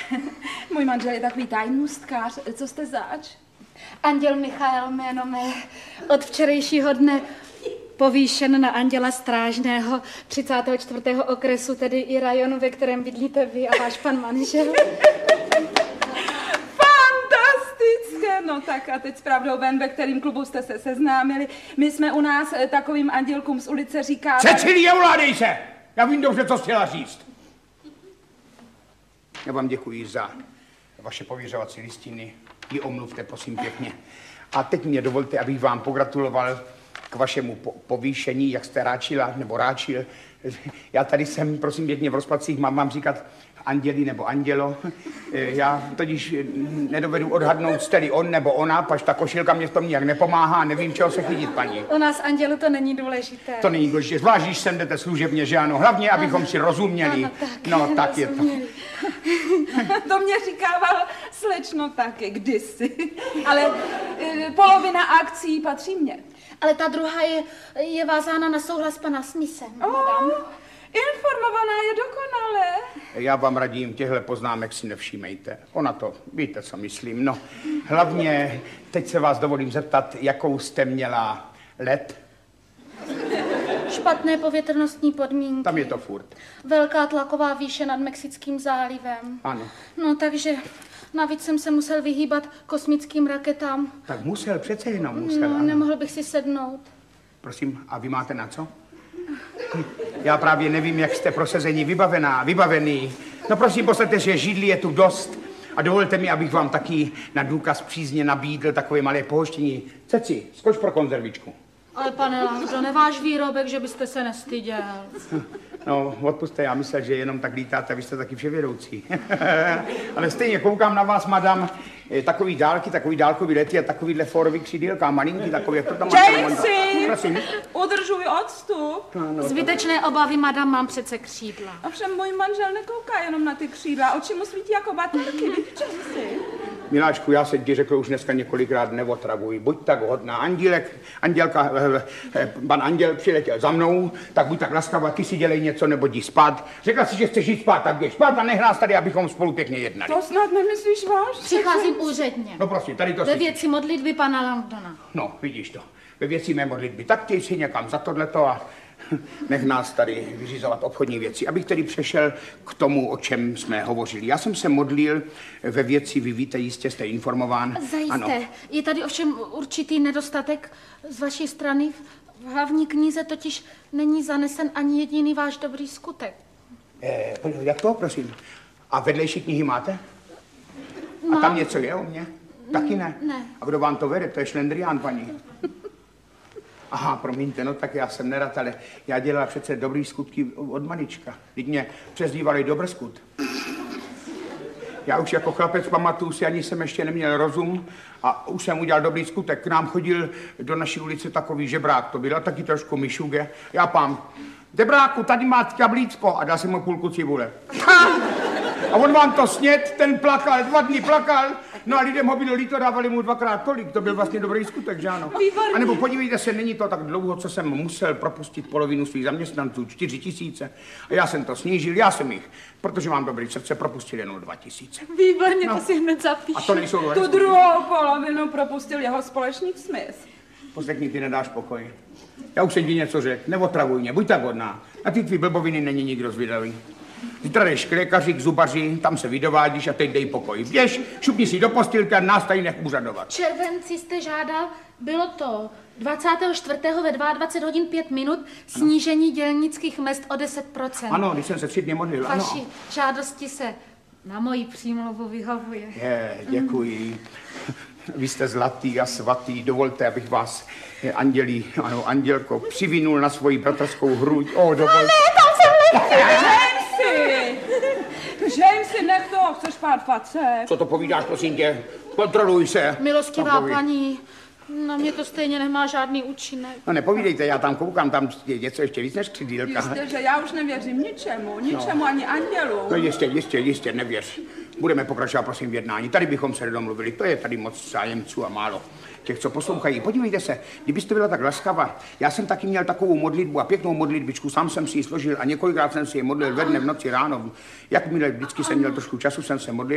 Můj manžel je takový tajnůstkář. Co jste zač? Anděl Michael jméno mé, od včerejšího dne povýšen na anděla strážného 34. okresu, tedy i rajonu, ve kterém bydlíte vy a váš pan manžel. Fantastické! No tak a teď s pravdou ven, ve kterým klubu jste se seznámili. My jsme u nás takovým andělkům z ulice říkali... Cecilie, ovládej se! Já vím dobře, co chtěla říct. Já vám děkuji za vaše pověřovací listiny. Ji omluvte, prosím, pěkně. A teď mě dovolte, abych vám pogratuloval k vašemu povýšení, jak jste ráčila, nebo ráčil. Já tady jsem, prosím, pěkně v rozpacích, mám vám říkat anděli nebo andělo. Já totiž nedovedu odhadnout, jste-li on nebo ona, paž ta košilka mě v tom nijak nepomáhá, nevím, čeho se chytit, paní. U nás andělu to není důležité. To není důležité, zvlášť, když sem jdete služebně, že ano. Hlavně, abychom si rozuměli. Ano, tak, no, tak je to. To mě říkával slečno taky kdysi. Ale polovina akcí patří mně. Ale ta druhá je vázána na souhlas pana Smise. Informovaná je dokonale. Já vám radím, těchto poznámek si nevšímejte. Ona to, víte, co myslím. No, hlavně, teď se vás dovolím zeptat, jakou jste měla let? Špatné povětrnostní podmínky. Tam je to furt. Velká tlaková výše nad Mexickým zálivem. Ano. No, takže navíc jsem se musel vyhýbat kosmickým raketám. Tak musel, přece jenom musel. No, ano. nemohl bych si sednout. Prosím, a vy máte na co? Já právě nevím, jak jste pro sezení vybavený. No prosím, posaďte se, židli je tu dost. A dovolte mi, abych vám taky na důkaz přízně nabídl takové malé pohoštění. Ceci, skoč pro konzervičku. Ale pane Langdo, neváš výrobek, že byste se nestyděl. No, odpusťte, já myslel, že jenom tak lítáte, vy jste taky vševědoucí. Ale stejně koukám na vás, madam, takový dálkový lety a takovýhle fórový křidýlka, malinký takový, jak to tam máte. Jamesy! Prosím. Udržuj odstup. No, Zbytečné obavy, madam, mám přece křídla. Ovšem můj manžel nekouká jenom na ty křídla, oči mu svítí jako baterky, víš, Jamesy? Miláčku, já se ti řekl už dneska několikrát, neotravuj. Buď tak hodná, pan anděl přiletěl za mnou, tak buď tak laskavá, ty si dělej něco, nebo jdi spát. Řekla si, že chceš jít spát, tak běž spát a nech nás tady, abychom spolu pěkně jednali. To snad nemyslíš vážně? Přicházím úředně. No prostě, tady to Ve si... věci modlitby pana Langdona. No, vidíš to. Ve věci mé modlitby. Tak ty si někam za tohleto a nech nás tady vyřizovat obchodní věci. Abych tedy přešel k tomu, o čem jsme hovořili. Já jsem se modlil ve věci, vy víte, jistě jste informován. Zajisté. Ano. Je tady ovšem určitý nedostatek z vaší strany. V hlavní knize totiž není zanesen ani jediný váš dobrý skutek. Jak to, prosím? A vedlejší knihy máte? A tam něco je o mně? Taky ne? Ne. A kdo vám to vede? To je šlendrián, paní. Aha, promiňte, no tak já jsem nerad, ale já dělala přece dobrý skutky od malička. Teď mě přezdívali Dobrskut. Já už jako chlapec pamatuju si, ani jsem ještě neměl rozum a už jsem udělal dobrý skutek. K nám chodil do naší ulice takový žebrák, to byla taky trošku myšuge. Já pám, žebráku, tady máte kablícko a dal jsem mu půlku cibule. A on vám to sněd, ten plakal, 2 dny plakal, no a lidem ho bylo líto, dávali mu 2krát tolik, to byl vlastně dobrý skutek, že ano? Výborně. A nebo podívejte se, není to tak dlouho, co jsem musel propustit polovinu svých zaměstnanců, 4 000. A já jsem to snížil, já jsem jich, protože mám dobrý srdce, propustil jenom 2 000. Výborně, No. to si hned zapíšu. A to nejsou dobré Tu skutky. druhou polovinu propustil jeho společník Smith. Poslechni, ty nedáš pokoj. Já už jsem ti něco řekl, neotravuj mě, buď tak hodná. Na ty tvý blboviny není nikdo zvědavý. Zítra jdeš k lékaři, k zubaři, tam se vydovádíš a teď dej pokoj. Běž, šupni si do postýlky a nás tady nech úřadovat. Červenci jste žádal, bylo to 24. ve 22 hodin 5 minut, snížení dělnických mezd o 10%. Ano, když jsem se 3 dny modlil, ano. Vaši žádosti se na moji přímluvu vyhovuje. Děkuji. Vy jste zlatý a svatý, dovolte, abych vás, andělko, přivinul na svoji bratrskou hruď. Dovolte. Ale tam jsem Jamesy, nech to, chceš pát facek. Co to povídáš, prosím tě? Kontroluj se. Milostivá Takový. paní, na mě to stejně nemá žádný účinek. No nepovídejte, já tam koukám, tam je něco ještě víc než křidýlka. Jistě, že já už nevěřím ničemu, ani andělu. No jistě, nevěř. Budeme pokračovat, prosím, v jednání. Tady bychom se domluvili, to je tady moc zájemců a málo těch, co poslouchají. Podívejte se, kdybyste byla tak laskavá, já jsem taky měl takovou modlitbu a pěknou modlitbičku, sám jsem si ji složil a několikrát jsem si ji modlil ve dne, v noci, ráno. Jakmile vždycky jsem měl trošku času, jsem se modlil.